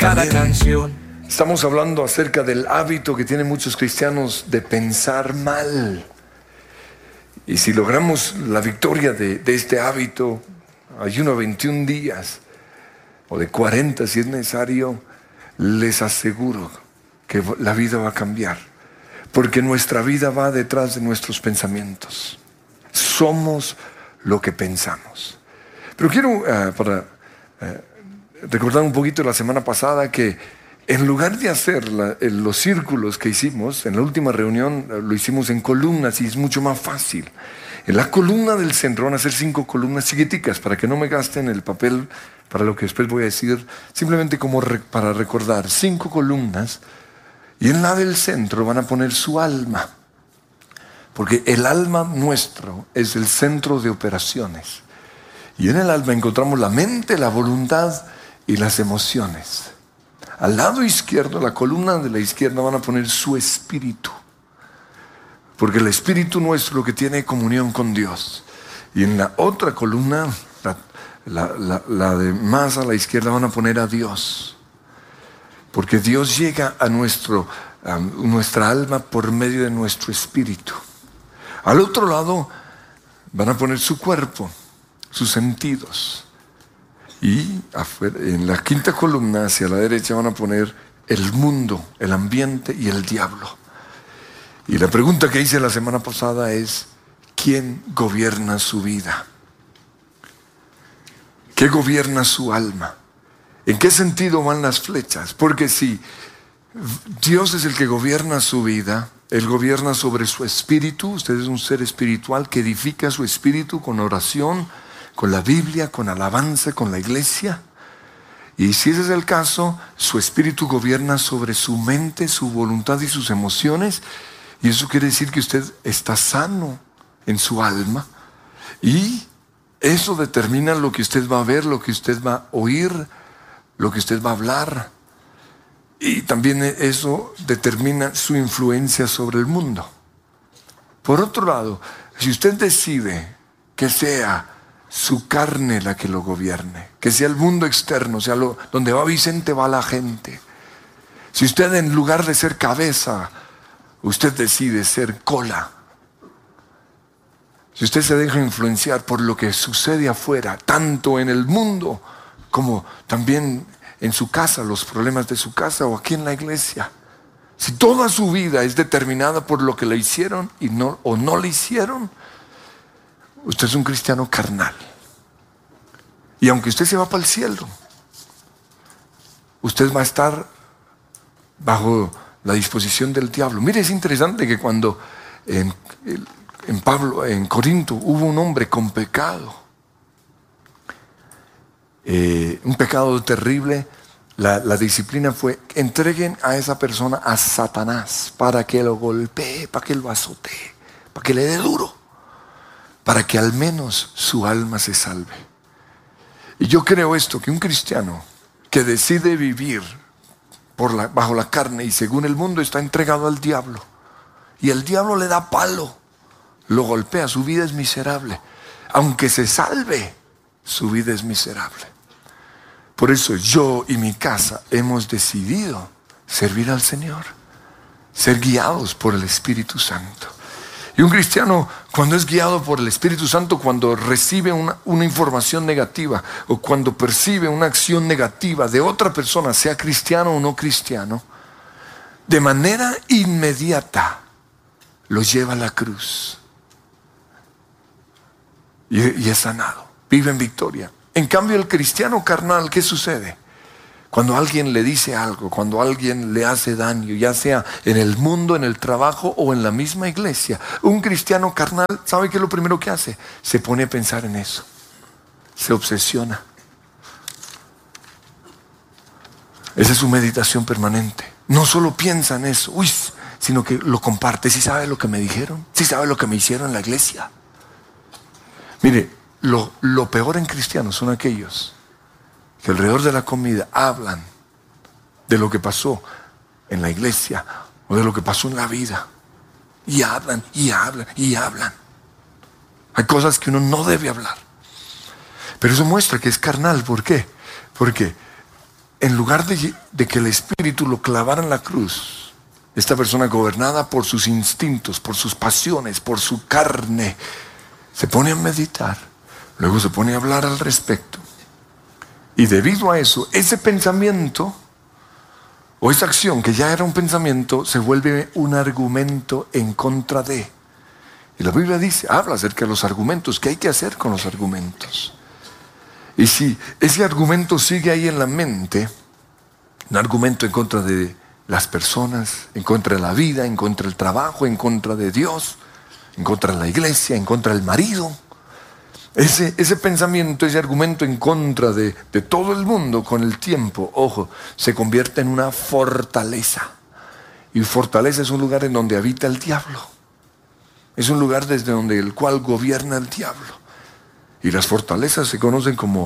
cada canción. Estamos hablando acerca del hábito que tienen muchos cristianos de pensar mal. Y si logramos la victoria de este hábito, ayuno 21 días o de 40 si es necesario, les aseguro que la vida va a cambiar. Porque nuestra vida va detrás de nuestros pensamientos. Somos lo que pensamos. Pero quiero recordar un poquito la semana pasada que en lugar de hacer los círculos que hicimos, en la última reunión lo hicimos en columnas y es mucho más fácil. En la columna del centro van a ser 5 columnas chiquiticas para que no me gasten el papel para lo que después voy a decir, simplemente como para recordar, 5 columnas, y en la del centro van a poner su alma, porque el alma nuestro es el centro de operaciones, y en el alma encontramos la mente, la voluntad y las emociones. Al lado izquierdo, la columna de la izquierda, van a poner su espíritu. Porque el espíritu nuestro que tiene comunión con Dios. Y en la otra columna, la de más a la izquierda, van a poner a Dios. Porque Dios llega a nuestra alma por medio de nuestro espíritu. Al otro lado, van a poner su cuerpo, sus sentidos. Y en la quinta columna hacia la derecha van a poner el mundo, el ambiente y el diablo. Y la pregunta que hice la semana pasada es, ¿quién gobierna su vida? ¿Qué gobierna su alma? ¿En qué sentido van las flechas? Porque si Dios es el que gobierna su vida, Él gobierna sobre su espíritu. Usted es un ser espiritual que edifica su espíritu con oración, con la Biblia, con alabanza, con la iglesia. Y si ese es el caso, su espíritu gobierna sobre su mente, su voluntad y sus emociones. Y eso quiere decir que usted está sano en su alma. Y eso determina lo que usted va a ver, lo que usted va a oír, lo que usted va a hablar. Y también eso determina su influencia sobre el mundo. Por otro lado, si usted decide que sea su carne la que lo gobierne, que sea el mundo externo, sea donde va Vicente va la gente. Si usted en lugar de ser cabeza, usted decide ser cola. Si usted se deja influenciar por lo que sucede afuera, tanto en el mundo como también en su casa, los problemas de su casa o aquí en la iglesia. Si toda su vida es determinada por lo que le hicieron o no le hicieron, usted es un cristiano carnal. Y aunque usted se va para el cielo, usted va a estar bajo la disposición del diablo. Mire, es interesante que cuando en Corinto hubo un hombre con pecado, un pecado terrible, la disciplina fue: entreguen a esa persona a Satanás para que lo golpee, para que lo azotee, para que le dé duro, para que al menos su alma se salve. Y yo creo esto, que un cristiano que decide vivir bajo la carne y según el mundo está entregado al diablo, y el diablo le da palo, lo golpea, su vida es miserable. Aunque se salve, su vida es miserable. Por eso yo y mi casa hemos decidido servir al Señor, ser guiados por el Espíritu Santo. Y un cristiano, cuando es guiado por el Espíritu Santo, cuando recibe una información negativa o cuando percibe una acción negativa de otra persona, sea cristiano o no cristiano, de manera inmediata lo lleva a la cruz y es sanado, vive en victoria. En cambio, el cristiano carnal, ¿qué sucede? Cuando alguien le dice algo, cuando alguien le hace daño, ya sea en el mundo, en el trabajo o en la misma iglesia, un cristiano carnal, ¿sabe qué es lo primero que hace? Se pone a pensar en eso, se obsesiona. Esa es su meditación permanente. No solo piensa en eso, sino que lo comparte. ¿Sí sabe lo que me dijeron? ¿Sí sabe lo que me hicieron en la iglesia? Mire, lo peor en cristianos son aquellos que alrededor de la comida hablan de lo que pasó en la iglesia o de lo que pasó en la vida. Y hablan, y hablan, y hablan. Hay cosas que uno no debe hablar. Pero eso muestra que es carnal. ¿Por qué? Porque en lugar de que el Espíritu lo clavara en la cruz, esta persona gobernada por sus instintos, por sus pasiones, por su carne, se pone a meditar, luego se pone a hablar al respecto. Y debido a eso, ese pensamiento o esa acción que ya era un pensamiento se vuelve un argumento en contra de. Y la Biblia habla acerca de los argumentos, qué hay que hacer con los argumentos. Y si ese argumento sigue ahí en la mente, un argumento en contra de las personas, en contra de la vida, en contra del trabajo, en contra de Dios, en contra de la iglesia, en contra del marido, ese pensamiento, ese argumento en contra de todo el mundo con el tiempo, ojo, se convierte en una fortaleza. Y fortaleza es un lugar en donde habita el diablo. Es un lugar desde donde el cual gobierna el diablo. Y las fortalezas se conocen como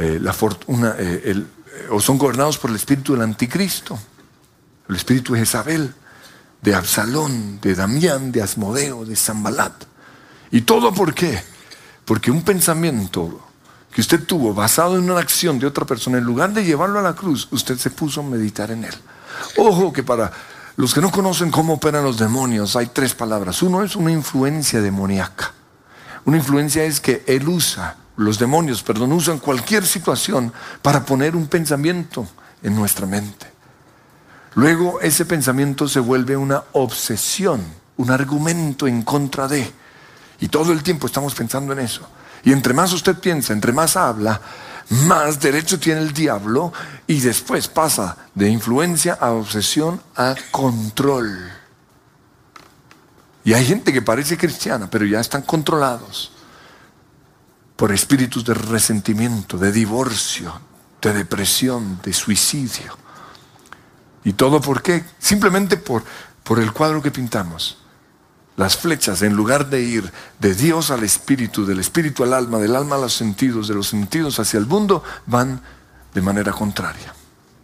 o son gobernados por el espíritu del anticristo, el espíritu de Jezabel, de Absalón, de Damián, de Asmodeo, de Zambalat. ¿Y todo por qué? Porque un pensamiento que usted tuvo basado en una acción de otra persona, en lugar de llevarlo a la cruz, usted se puso a meditar en él. Ojo que para los que no conocen cómo operan los demonios, hay 3 palabras. Uno es una influencia demoníaca. Una influencia es que los demonios usan cualquier situación para poner un pensamiento en nuestra mente. Luego ese pensamiento se vuelve una obsesión, un argumento en contra de. Y todo el tiempo estamos pensando en eso. Y entre más usted piensa, entre más habla, más derecho tiene el diablo y después pasa de influencia a obsesión a control. Y hay gente que parece cristiana, pero ya están controlados por espíritus de resentimiento, de divorcio, de depresión, de suicidio. ¿Y todo por qué? Simplemente por el cuadro que pintamos. Las flechas, en lugar de ir de Dios al espíritu, del espíritu al alma, del alma a los sentidos, de los sentidos hacia el mundo, van de manera contraria.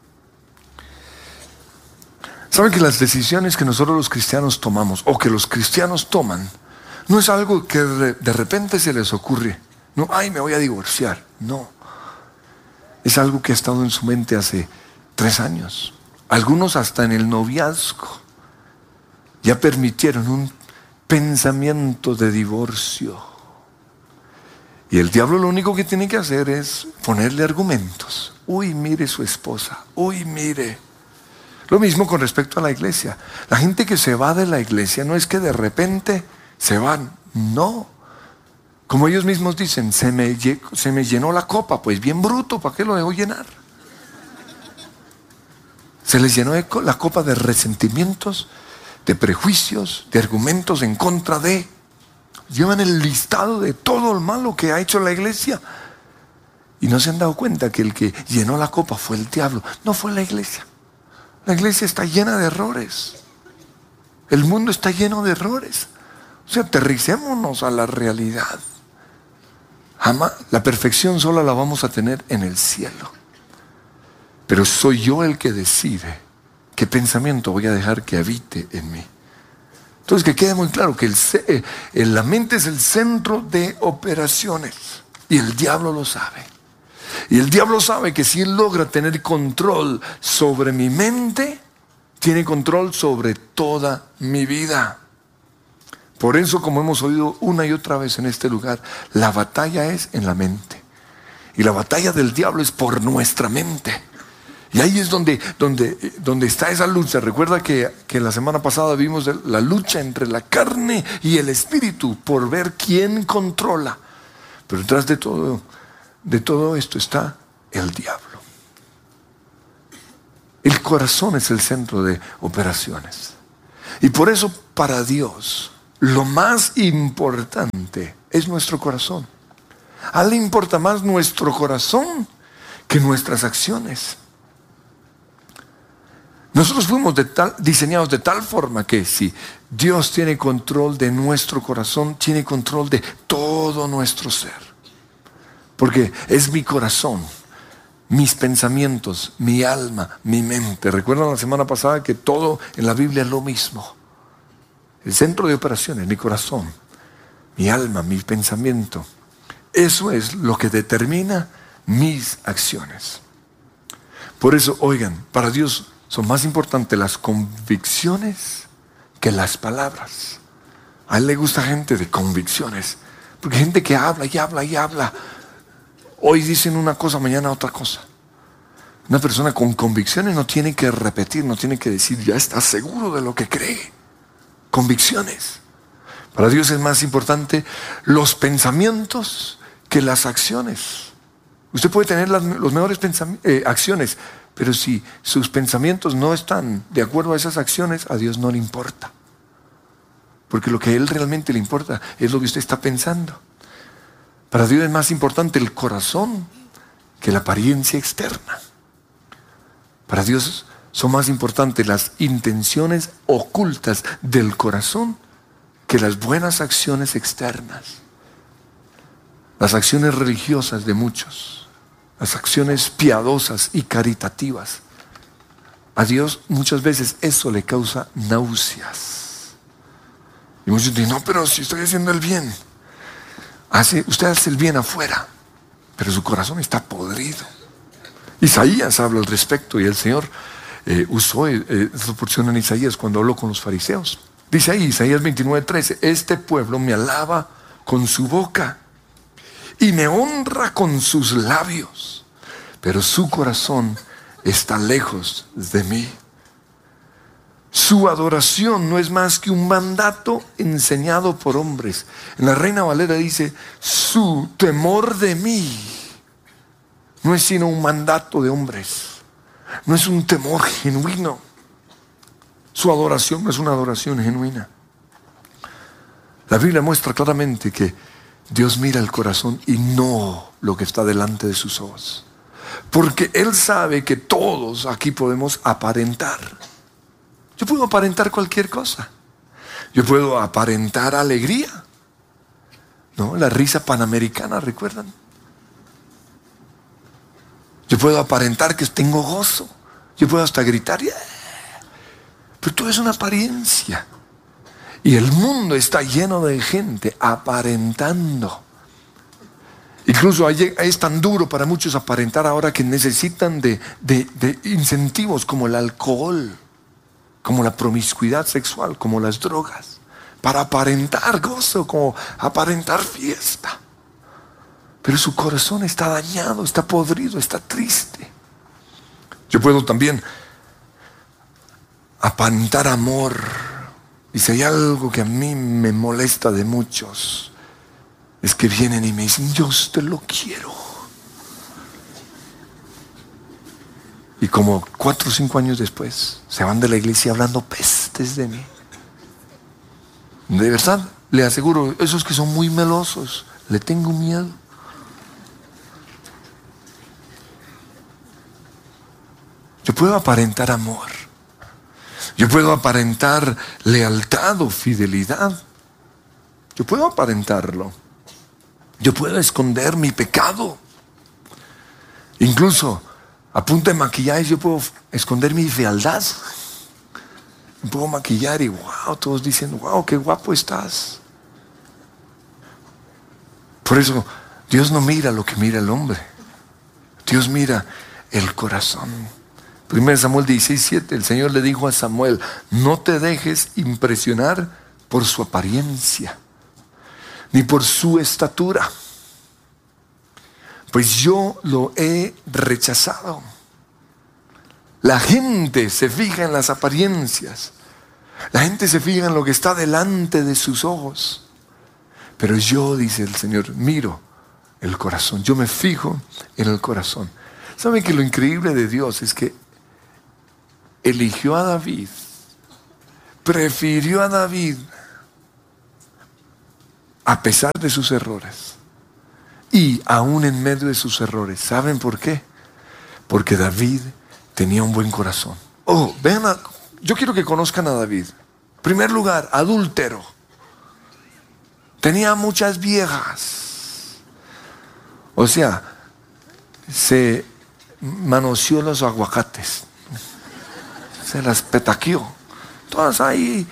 ¿Saben que las decisiones que nosotros los cristianos tomamos, o que los cristianos toman, no es algo que de repente se les ocurre? No, me voy a divorciar. No. Es algo que ha estado en su mente hace 3 años. Algunos hasta en el noviazgo ya permitieron un pensamiento de divorcio. Y el diablo lo único que tiene que hacer es ponerle argumentos. Uy, mire su esposa. Uy, mire. Lo mismo con respecto a la iglesia. La gente que se va de la iglesia no es que de repente se van. No. Como ellos mismos dicen, se me llenó la copa. Pues bien bruto, ¿para qué lo dejó llenar? Se les llenó la copa de resentimientos, de prejuicios, de argumentos en contra de. Llevan el listado de todo el malo que ha hecho la iglesia. Y no se han dado cuenta que el que llenó la copa fue el diablo, no fue la iglesia. La iglesia está llena de errores. El mundo está lleno de errores. O sea, aterricémonos a la realidad. Jamás, la perfección sola la vamos a tener en el cielo. Pero soy yo el que decide qué pensamiento voy a dejar que habite en mí. Entonces, que quede muy claro que la mente es el centro de operaciones. Y el diablo lo sabe. Y el diablo sabe que si él logra tener control sobre mi mente, tiene control sobre toda mi vida. Por eso, como hemos oído una y otra vez en este lugar, la batalla es en la mente. Y la batalla del diablo es por nuestra mente. Y ahí es donde está esa lucha. Recuerda que la semana pasada vimos la lucha entre la carne y el espíritu por ver quién controla. Pero detrás de todo esto está el diablo. El corazón es el centro de operaciones. Y por eso para Dios lo más importante es nuestro corazón. A él le importa más nuestro corazón que nuestras acciones. Nosotros fuimos diseñados de tal forma que si Dios tiene control de nuestro corazón, tiene control de todo nuestro ser. Porque es mi corazón, mis pensamientos, mi alma, mi mente. ¿Recuerdan la semana pasada que todo en la Biblia es lo mismo? El centro de operaciones, mi corazón, mi alma, mi pensamiento. Eso es lo que determina mis acciones. Por eso, oigan, para Dios son más importantes las convicciones que las palabras. A Él le gusta gente de convicciones, porque gente que habla y habla y habla. Hoy dicen una cosa, mañana otra cosa. Una persona con convicciones no tiene que repetir, no tiene que decir, ya está seguro de lo que cree. Convicciones. Para Dios es más importante los pensamientos que las acciones. Usted puede tener los mejores acciones, pero si sus pensamientos no están de acuerdo a esas acciones, a Dios no le importa. Porque lo que a Él realmente le importa es lo que usted está pensando. Para Dios es más importante el corazón que la apariencia externa. Para Dios son más importantes las intenciones ocultas del corazón que las buenas acciones externas. Las acciones religiosas de muchos, las acciones piadosas y caritativas. A Dios muchas veces eso le causa náuseas. Y muchos dicen, no, pero si estoy haciendo el bien. Usted hace el bien afuera, pero su corazón está podrido. Isaías habla al respecto y el Señor usó esta porción en Isaías cuando habló con los fariseos. Dice ahí, Isaías 29:13, este pueblo me alaba con su boca y me honra con sus labios, pero su corazón está lejos de mí. Su adoración no es más que un mandato enseñado por hombres. En la Reina Valera dice, su temor de mí no es sino un mandato de hombres. No es un temor genuino. Su adoración no es una adoración genuina. La Biblia muestra claramente que Dios mira el corazón y no lo que está delante de sus ojos. Porque Él sabe que todos aquí podemos aparentar. Yo puedo aparentar cualquier cosa. Yo puedo aparentar alegría. ¿No? La risa panamericana, ¿recuerdan? Yo puedo aparentar que tengo gozo. Yo puedo hasta gritar. ¡Yeah! Pero todo es una apariencia. Y el mundo está lleno de gente aparentando. Incluso es tan duro para muchos aparentar ahora que necesitan de incentivos como el alcohol, como la promiscuidad sexual, como las drogas, para aparentar gozo, como aparentar fiesta. Pero su corazón está dañado, está podrido, está triste. Yo puedo también aparentar amor. Y si hay algo que a mí me molesta de muchos, es que vienen y me dicen, yo te lo quiero. Y como 4 o 5 años después, se van de la iglesia hablando pestes de mí. De verdad, le aseguro, esos que son muy melosos, le tengo miedo. Yo puedo aparentar amor. Yo puedo aparentar lealtad o fidelidad. Yo puedo aparentarlo. Yo puedo esconder mi pecado. Incluso a punta de maquillaje yo puedo esconder mi fealdad. Me puedo maquillar y wow, todos dicen, wow, qué guapo estás. Por eso Dios no mira lo que mira el hombre. Dios mira el corazón. 1 Samuel 16:7, el Señor le dijo a Samuel, no te dejes impresionar por su apariencia, ni por su estatura, pues yo lo he rechazado. La gente se fija en las apariencias, la gente se fija en lo que está delante de sus ojos, pero yo, dice el Señor, miro el corazón, yo me fijo en el corazón. ¿Saben que lo increíble de Dios es que eligió a David, prefirió a David a pesar de sus errores y aún en medio de sus errores? ¿Saben por qué? Porque David tenía un buen corazón. Yo quiero que conozcan a David. En primer lugar, adúltero. Tenía muchas viejas. O sea, se manoseó los aguacates. Se las petaqueó. Todas ahí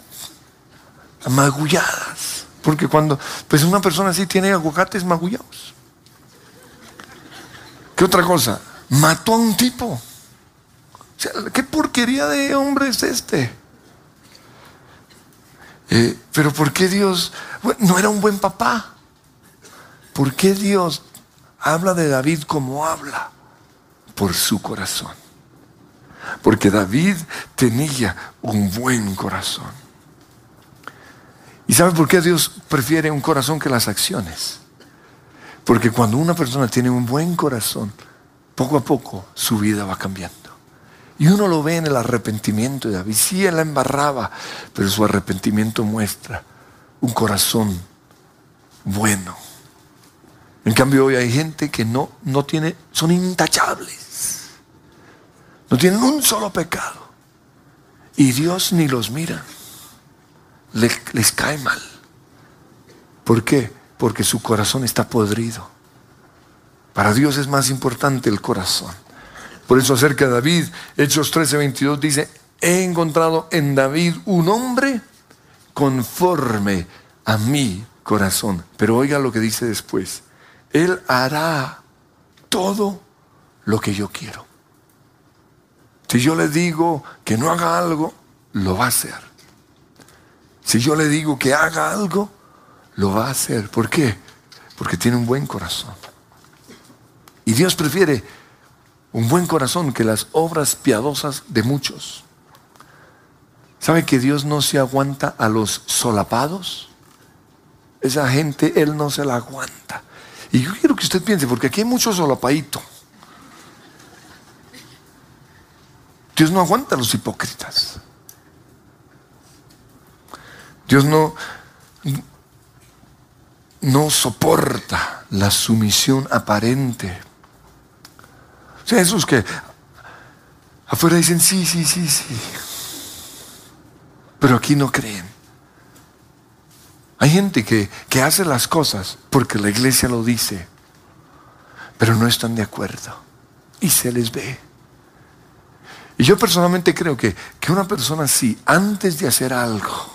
magulladas. Porque cuando una persona así tiene aguacates magullados. ¿Qué otra cosa? Mató a un tipo. O sea, ¿qué porquería de hombre es este? Pero ¿por qué Dios no era un buen papá? ¿Por qué Dios habla de David como habla? Por su corazón. Porque David tenía un buen corazón. ¿Y sabe por qué Dios prefiere un corazón que las acciones? Porque cuando una persona tiene un buen corazón, poco a poco su vida va cambiando. Y uno lo ve en el arrepentimiento de David. Sí, él la embarraba, pero su arrepentimiento muestra un corazón bueno. En cambio hoy hay gente que no tiene, son intachables. No tienen un solo pecado. Y Dios ni los mira. Les cae mal. ¿Por qué? Porque su corazón está podrido. Para Dios es más importante el corazón. Por eso acerca de David, Hechos 13:22 dice: he encontrado en David un hombre conforme a mi corazón. Pero oiga lo que dice después: él hará todo lo que yo quiero. Si yo le digo que no haga algo, lo va a hacer. Si yo le digo que haga algo, lo va a hacer. ¿Por qué? Porque tiene un buen corazón. Y Dios prefiere un buen corazón que las obras piadosas de muchos. ¿Sabe que Dios no se aguanta a los solapados? Esa gente, Él no se la aguanta. Y yo quiero que usted piense, porque aquí hay mucho solapadito. Dios no aguanta a los hipócritas. Dios no soporta la sumisión aparente. O sea, esos que afuera dicen sí, pero aquí no creen. Hay gente que hace las cosas porque la iglesia lo dice, pero no están de acuerdo y se les ve. Y yo personalmente creo que una persona así, antes de hacer algo,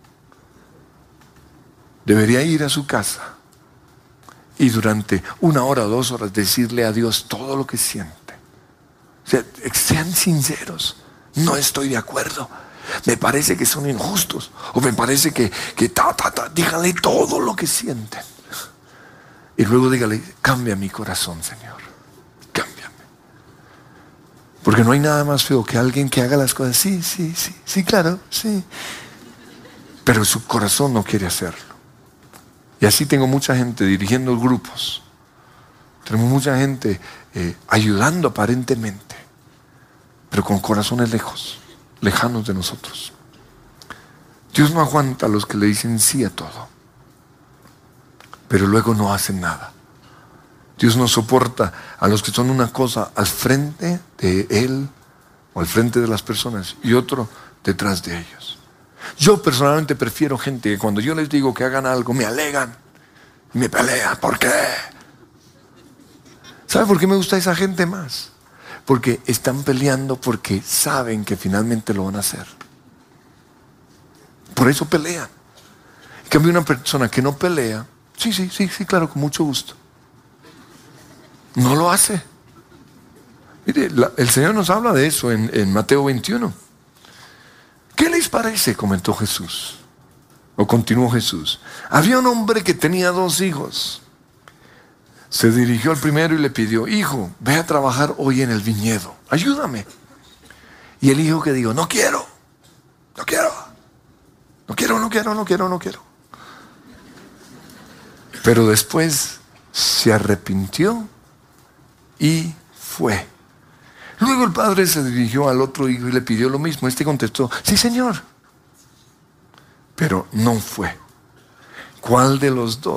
debería ir a su casa y durante 1 hora o 2 horas decirle a Dios todo lo que siente. O sea, sean sinceros. No estoy de acuerdo. Me parece que son injustos. O me parece que díganle todo lo que sienten. Y luego dígale: cambia mi corazón, Señor. Cámbiame. Porque no hay nada más feo que alguien que haga las cosas. Sí, claro, sí. Pero su corazón no quiere hacerlo. Y así tengo mucha gente dirigiendo grupos. Tenemos mucha gente ayudando aparentemente, pero con corazones lejanos de nosotros. Dios no aguanta a los que le dicen sí a todo, pero luego no hacen nada. Dios no soporta a los que son una cosa al frente de Él o al frente de las personas y otro detrás de ellos. Yo personalmente prefiero gente que cuando yo les digo que hagan algo me alegan y me pelean. ¿Por qué? ¿Sabe por qué me gusta esa gente más? Porque están peleando porque saben que finalmente lo van a hacer. Por eso pelean. En cambio, una persona que no pelea, sí, claro, con mucho gusto, no lo hace. Mire, el Señor nos habla de eso en Mateo 21. ¿Qué les parece?, comentó Jesús, o continuó Jesús. Había un hombre que tenía 2 hijos. Se dirigió al primero y le pidió: hijo, ve a trabajar hoy en el viñedo, ayúdame. Y el hijo que dijo: no quiero. Pero después se arrepintió y fue. Luego el padre se dirigió al otro hijo y le pidió lo mismo. Este contestó: sí, señor. Pero no fue. ¿Cuál de los dos